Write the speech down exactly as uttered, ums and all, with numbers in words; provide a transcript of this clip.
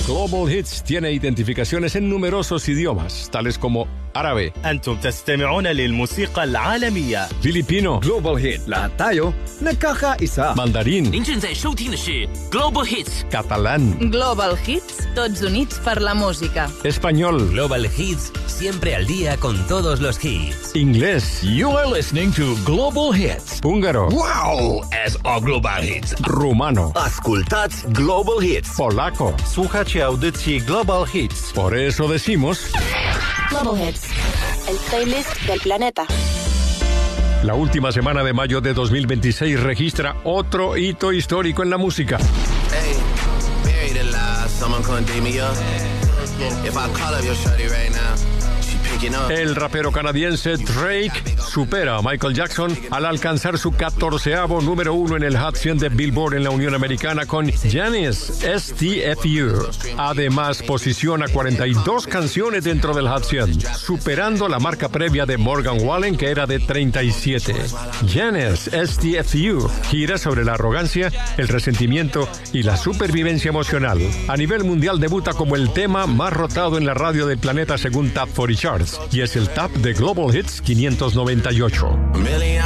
Global Hits tiene identificaciones en numerosos idiomas, tales como árabe, أنتم تستمعون للموسيقى العالمية. filipino, Global Hit lahat tayo nagkakaisa. mandarín, 您正在收听的是 Global Hits catalán, Global Hits, tots units per la música. español, Global Hits, siempre al día con todos los hits. inglés, You are listening to Global Hits. húngaro, Wow! S O Global Hits. rumano, Ascultați Global Hits. polaco. Słuchacie audycji Global Hits. Por eso decimos, Global Hits, el playlist del planeta. la última semana de mayo de dos mil veintiséis registra otro hito histórico en la música. Hey, buried alive, someone couldn't dig me up. If I call up your shorty right now, she picking up. El rapero canadiense Drake supera a Michael Jackson al alcanzar su catorceavo número uno en el Hot cien de Billboard en la Unión Americana con Janis S T F U. Además, posiciona cuarenta y dos canciones dentro del Hot cien, superando la marca previa de Morgan Wallen, que era de treinta y siete. Janis S T F U gira sobre la arrogancia, el resentimiento y la supervivencia emocional. A nivel mundial debuta como el tema más rotado en la radio del planeta según Top cuarenta Charts, y es el top de Global Hits quinientos noventa y ocho. Million